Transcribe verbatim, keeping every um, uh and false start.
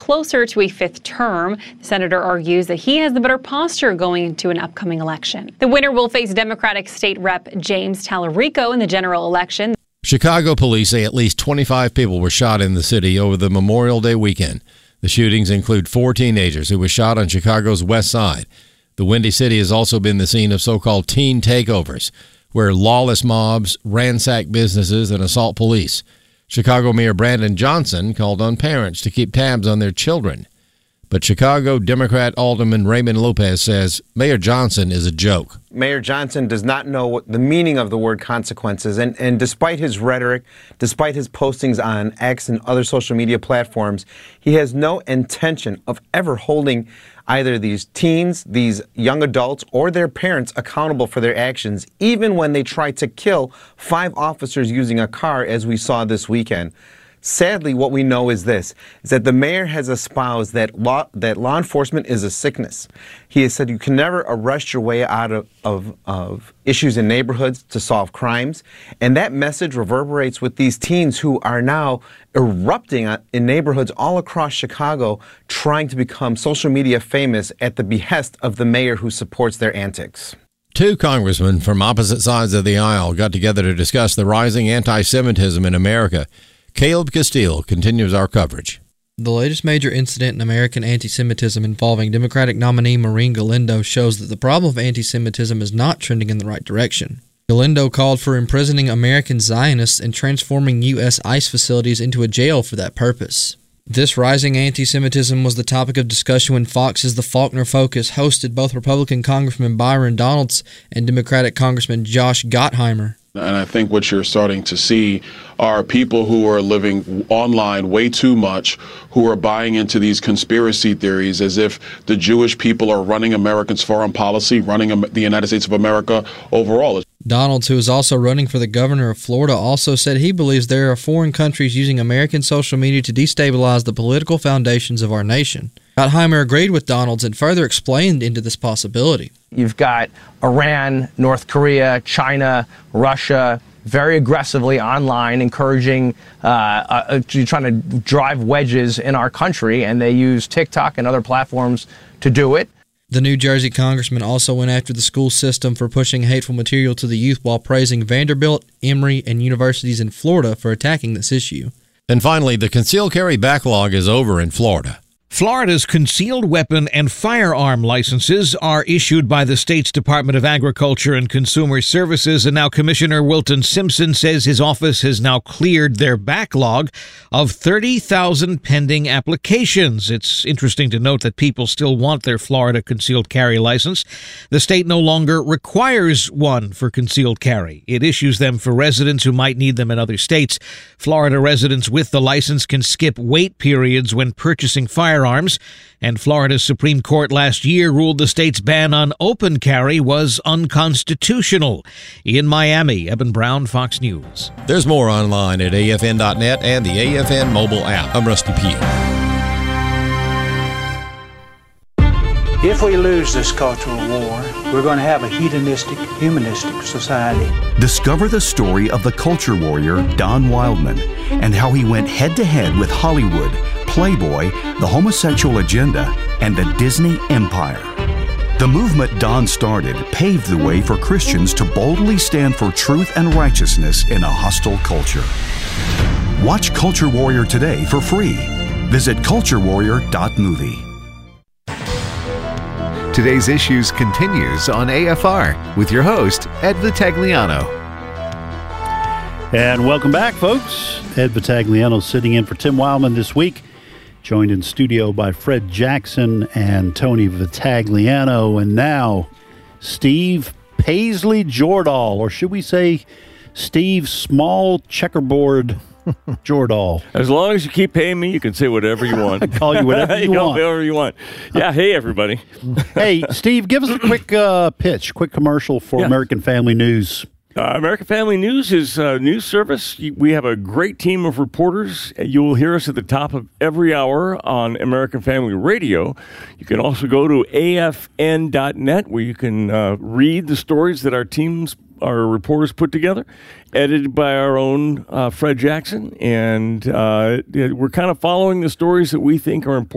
closer to a fifth term. The senator argues that he has the better posture going into an upcoming election. The winner will face Democratic State Rep James Tallarico in the general election. Chicago police say at least twenty-five people were shot in the city over the Memorial Day weekend. The shootings include four teenagers who were shot on Chicago's west side. The Windy City has also been the scene of so-called teen takeovers, where lawless mobs ransack businesses and assault police. Chicago Mayor Brandon Johnson called on parents to keep tabs on their children. But Chicago Democrat Alderman Raymond Lopez says Mayor Johnson is a joke. Mayor Johnson does not know what the meaning of the word consequences. And, and despite his rhetoric, despite his postings on X and other social media platforms, he has no intention of ever holding either these teens, these young adults, or their parents accountable for their actions, even when they try to kill five officers using a car, as we saw this weekend. Sadly, what we know is this, is that the mayor has espoused that law, that law enforcement is a sickness. He has said you can never arrest your way out of, of, of issues in neighborhoods to solve crimes. And that message reverberates with these teens who are now erupting in neighborhoods all across Chicago, trying to become social media famous at the behest of the mayor who supports their antics. Two congressmen from opposite sides of the aisle got together to discuss the rising anti-Semitism in America. Caleb Castile continues our coverage. The latest major incident in American anti-Semitism involving Democratic nominee Maureen Galindo shows that the problem of anti-Semitism is not trending in the right direction. Galindo called for imprisoning American Zionists and transforming U S ICE facilities into a jail for that purpose. This rising anti-Semitism was the topic of discussion when Fox's The Faulkner Focus hosted both Republican Congressman Byron Donalds and Democratic Congressman Josh Gottheimer. And I think what you're starting to see are people who are living online way too much, who are buying into these conspiracy theories as if the Jewish people are running America's foreign policy, running the United States of America overall. Donalds, who is also running for the governor of Florida, also said he believes there are foreign countries using American social media to destabilize the political foundations of our nation. Gottheimer agreed with Donalds and further explained into this possibility. You've got Iran, North Korea, China, Russia, very aggressively online, encouraging, uh, uh, trying to drive wedges in our country, and they use TikTok and other platforms to do it. The New Jersey congressman also went after the school system for pushing hateful material to the youth while praising Vanderbilt, Emory, and universities in Florida for attacking this issue. And finally, the concealed carry backlog is over in Florida. Florida's concealed weapon and firearm licenses are issued by the state's Department of Agriculture and Consumer Services, and now Commissioner Wilton Simpson says his office has now cleared their backlog of thirty thousand pending applications. It's interesting to note that people still want their Florida concealed carry license. The state no longer requires one for concealed carry. It issues them for residents who might need them in other states. Florida residents with the license can skip wait periods when purchasing firearms. Firearms, and Florida's Supreme Court last year ruled the state's ban on open carry was unconstitutional. In Miami, Eben Brown, Fox News. There's more online at A F N dot net and the A F N mobile app. I'm Rusty Pugh. If we lose this cultural war, we're going to have a hedonistic, humanistic society. Discover the story of the culture warrior Don Wildman and how he went head-to-head with Hollywood, Playboy, the homosexual agenda, and the Disney Empire. The movement Don started paved the way for Christians to boldly stand for truth and righteousness in a hostile culture. Watch Culture Warrior today for free. Visit culture warrior dot movie. Today's Issues continues on A F R with your host, Ed Vitagliano. And welcome back, folks. Ed Vitagliano sitting in for Tim Wildman this week, joined in studio by Fred Jackson and Tony Vitagliano. And now, Steve Paisley Jordahl, or should we say Steve Small Checkerboard Jordahl. As long as you keep paying me, you can say whatever you want. I call you whatever you, you want. Whatever you want. Yeah, hey, everybody. Hey, Steve, give us a quick uh, pitch, quick commercial for yeah. American Family News. Uh, American Family News is a news service. We have a great team of reporters. You will hear us at the top of every hour on American Family Radio. You can also go to A F N dot net where you can uh, read the stories that our teams our reporters put together, edited by our own uh, Fred Jackson, and uh, we're kind of following the stories that we think are important.